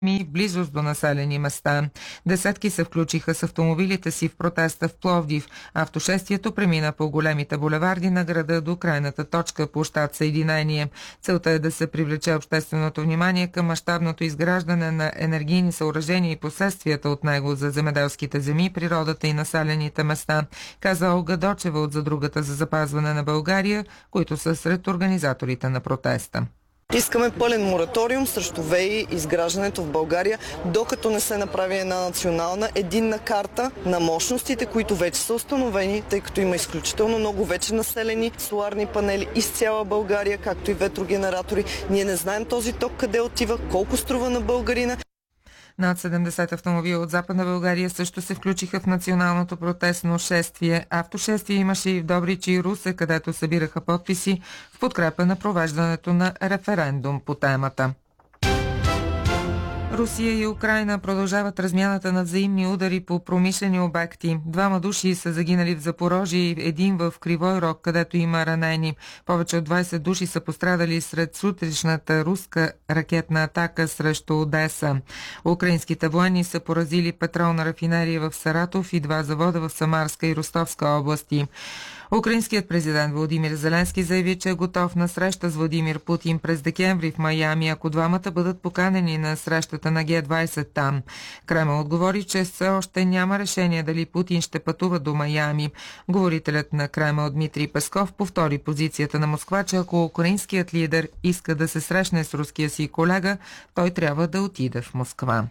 в близост до населени места. Десетки се включиха с автомобилите си в протеста в Пловдив. Автошествието премина по големите булеварди на града до крайната точка площад Съединение. Целта е да се привлече общественото внимание към мащабното изграждане на енергийни съоръжения и последствията от него за земеделските земи, природата и населените места, каза Олга Дочева от Задругата за запазване на България, които са сред организаторите на протеста. Искаме пълен мораториум срещу ВЕИ изграждането в България, докато не се направи една национална единна карта на мощностите, които вече са установени, тъй като има изключително много вече населени соларни панели из цяла България, както и ветрогенератори. Ние не знаем този ток къде отива, колко струва на българина. Над 70 автомобила от Западна България също се включиха в националното протестно шествие. Автошествие имаше и в Добрич и Русе, където събираха подписи в подкрепа на провеждането на референдум по темата. Русия и Украйна продължават размяната на взаимни удари по промишлени обекти. 2 души са загинали в Запорожие и един в Кривой Рог, където има ранени. Повече от 20 души са пострадали сред сутрешната руска ракетна атака срещу Одеса. Украинските военни са поразили петролна рафинерия в Саратов и 2 завода в Самарска и Ростовска области. Украинският президент Володимир Зеленски заяви, че е готов на среща с Владимир Путин през декември в Майами, ако двамата бъдат поканени на срещата на Г-20 там. Кремъл отговори, че все още няма решение дали Путин ще пътува до Майами. Говорителят на Кремъл Дмитрий Песков повтори позицията на Москва, че ако украинският лидер иска да се срещне с руския си колега, той трябва да отиде в Москва.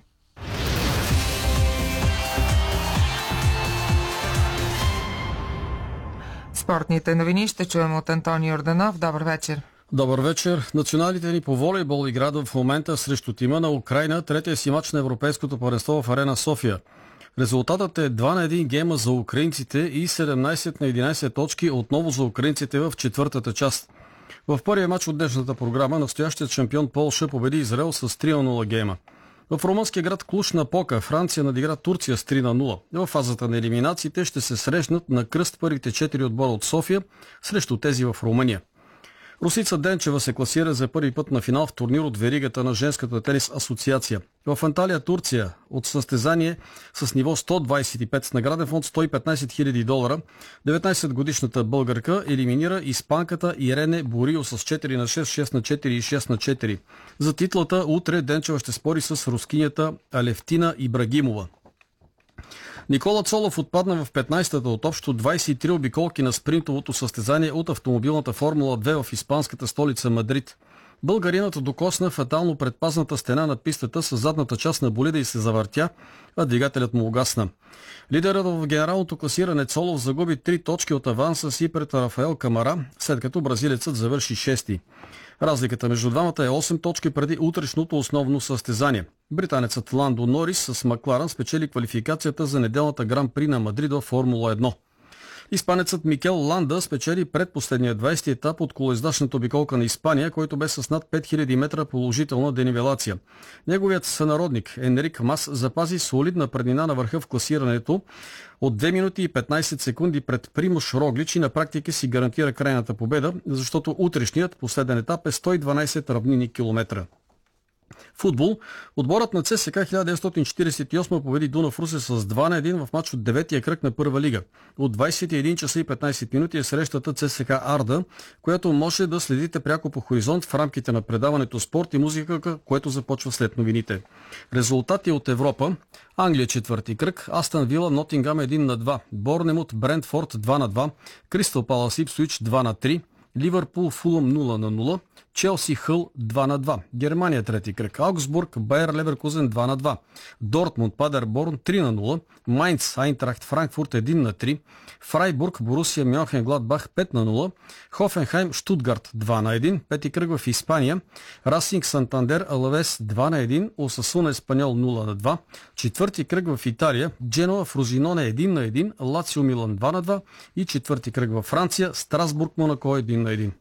Спортните новини ще чуем от Антони Орданов. Добър вечер. Добър вечер. Националите ни по волейбол играят в момента срещу тима на Украйна, третия си мач на Европейското първенство в Арена София. Резултатът е 2-1 гейма за украинците и 17-11 точки отново за украинците в четвъртата част. В първия мач от днешната програма настоящият шампион Полша победи Израел с 3-0 гейма. В румънския град Клуж-Напока Франция надигра Турция с 3-0. В фазата на елиминациите ще се срещнат на кръст първите 4 отбора от София срещу тези в Румъния. Русица Денчева се класира за първи път на финал в турнир от веригата на Женската тенис асоциация. В Анталия, Турция, от състезание с ниво 125 с награден фонд $115 000, 19-годишната българка елиминира испанката Ирене Борио с 4-6, 6-4 и 6-4. За титлата утре Денчева ще спори с рускинята Алевтина Ибрагимова. Никола Цолов отпадна в 15-та от общо 23 обиколки на спринтовото състезание от автомобилната Формула 2 в испанската столица Мадрид. Българинът докосна фатално предпазната стена на пистата с задната част на болида и се завъртя, а двигателят му угасна. Лидерът в генералното класиране Цолов загуби 3 точки от аванса си пред Рафаел Камара, след като бразилецът завърши 6-ти. Разликата между двамата е 8 точки преди утрешното основно състезание. Британецът Ландо Норис с Макларен спечели квалификацията за неделната Гран-при на Мадрид в Формула 1. Испанецът Микел Ланда спечели предпоследния 20-ти етап от колоездачната обиколка на Испания, който бе с над 5000 метра положителна денивелация. Неговият сънародник Енрик Мас запази солидна преднина на върха в класирането от 2 минути и 15 секунди пред Примуш Роглич и на практика си гарантира крайната победа, защото утрешният последен етап е 112 равнини километра. Футбол. Отборът на ЦСКА 1948 победи Дунав Русе с 2-1 в матч от 9-тия кръг на първа лига. От 21 часа и 15 минути е срещата ЦСКА Арда, която може да следите пряко по Хоризонт в рамките на предаването Спорт и музика, което започва след новините. Резултати от Европа. Англия 4-ти кръг, Астън Вила, Нотингам 1-2, Борнемут, Брентфорд 2-2, Кристал Палас Ипсуич 2-3, Ливърпул Фулъм 0-0, Челси Хъл 2-2, Германия 3-ти кръг, Аугсбург Байер Леверкузен 2-2, Дортмунд Падерборн 3-0, Майнц Айнтрахт Франкфурт 1-3, Фрайбург Борусия Мьонхенгладбах 5-0, Хофенхайм Штутгарт 2-1, пети кръг в Испания, Расинг Сантандер Алавес 2-1, Осасуна Еспаньол 0-2, четвърти кръг в Италия, Дженуа Фрозиноне 1-1, Лацио Милан 2-2 и четвърти кръг във Франция, Страсбург Монако 1-1.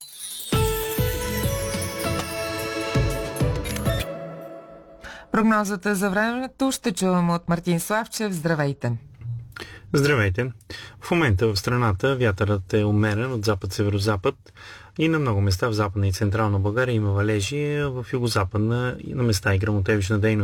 Прогнозата за времето ще чувам от Мартин Славчев. Здравейте! Здравейте! В момента в страната вятърът е умерен от запад-северозапад и на много места в Западна и Централна България има валежи, в югозападна и на места и гръмотевична дейност.